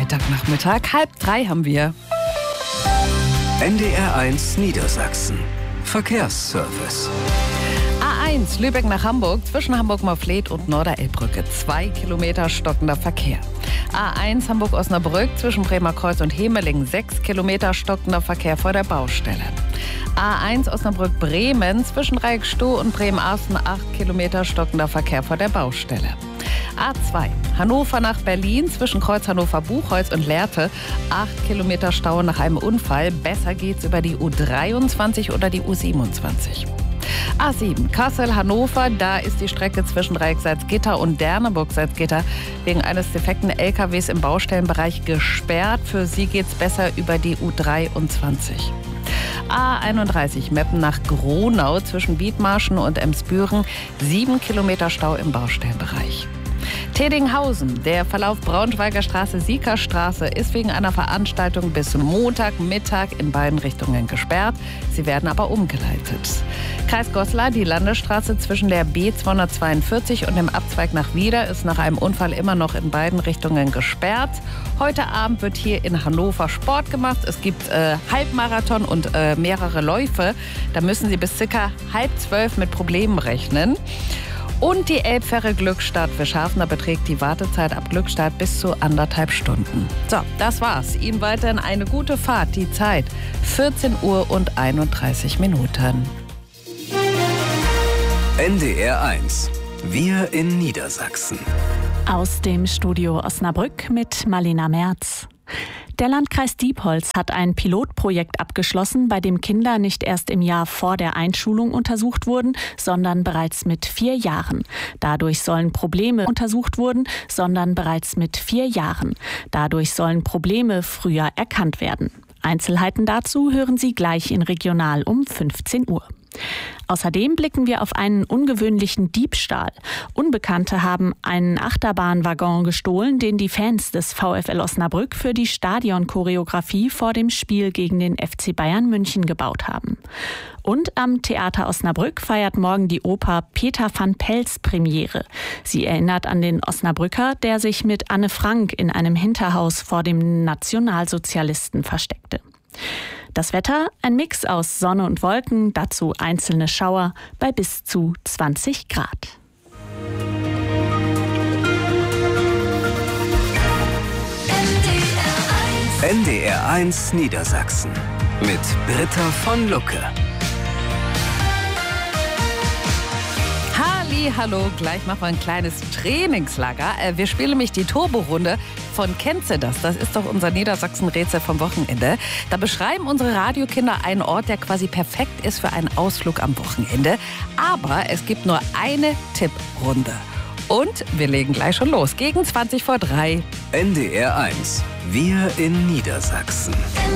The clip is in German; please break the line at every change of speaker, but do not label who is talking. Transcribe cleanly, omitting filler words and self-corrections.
Freitagnachmittag, 2:30 haben wir.
NDR1 Niedersachsen. Verkehrsservice.
A1 Lübeck nach Hamburg, zwischen Hamburg-Marfleet und Norderelbbrücke. 2 Kilometer stockender Verkehr. A1 Hamburg-Osnabrück, zwischen Bremerkreuz und Hemeling. 6 Kilometer stockender Verkehr vor der Baustelle. A1 Osnabrück-Bremen, zwischen Reikstow und Bremen-Arsten. 8 Kilometer stockender Verkehr vor der Baustelle. A2 Hannover nach Berlin, zwischen Kreuz Hannover-Buchholz und Lehrte. 8 Kilometer Stau nach einem Unfall. Besser geht's über die U23 oder die U27. A7 Kassel-Hannover, da ist die Strecke zwischen Dreieck-Salzgitter und Derneburg-Salzgitter wegen eines defekten LKWs im Baustellenbereich gesperrt. Für sie geht's besser über die U23. A31 Meppen nach Gronau, zwischen Wiedmarschen und Emsbüren. 7 Kilometer Stau im Baustellenbereich. Teddinghausen, der Verlauf Braunschweiger Straße-Siekerstraße ist wegen einer Veranstaltung bis Montagmittag in beiden Richtungen gesperrt. Sie werden aber umgeleitet. Kreis Goslar, die Landesstraße zwischen der B242 und dem Abzweig nach Wieder ist nach einem Unfall immer noch in beiden Richtungen gesperrt. Heute Abend wird hier in Hannover Sport gemacht. Es gibt Halbmarathon und mehrere Läufe. Da müssen Sie bis ca. 11:30 mit Problemen rechnen. Und die Elbfähre Glückstadt für Schafner beträgt die Wartezeit ab Glückstadt bis zu 1,5 Stunden. So, das war's. Ihnen weiterhin eine gute Fahrt. Die Zeit 14:31 Minuten.
NDR1. Wir in Niedersachsen.
Aus dem Studio Osnabrück mit Marlena Merz. Der Landkreis Diepholz hat ein Pilotprojekt abgeschlossen, bei dem Kinder nicht erst im Jahr vor der Einschulung untersucht wurden, sondern bereits mit 4 Jahren. Dadurch sollen Probleme früher erkannt werden. Einzelheiten dazu hören Sie gleich in Regional um 15 Uhr. Außerdem blicken wir auf einen ungewöhnlichen Diebstahl. Unbekannte haben einen Achterbahnwaggon gestohlen, den die Fans des VfL Osnabrück für die Stadionchoreografie vor dem Spiel gegen den FC Bayern München gebaut haben. Und am Theater Osnabrück feiert morgen die Oper Peter van Pels Premiere. Sie erinnert an den Osnabrücker, der sich mit Anne Frank in einem Hinterhaus vor dem Nationalsozialisten versteckte. Das Wetter, ein Mix aus Sonne und Wolken, dazu einzelne Schauer bei bis zu 20 Grad.
NDR1 Niedersachsen mit Britta von Lucke.
Hallo, gleich machen wir ein kleines Trainingslager. Wir spielen nämlich die Turbo-Runde von Kennst du das? Das ist doch unser Niedersachsen-Rätsel vom Wochenende. Da beschreiben unsere Radiokinder einen Ort, der quasi perfekt ist für einen Ausflug am Wochenende. Aber es gibt nur eine Tipprunde. Und wir legen gleich schon los. Gegen 3:20.
NDR1. Wir in Niedersachsen.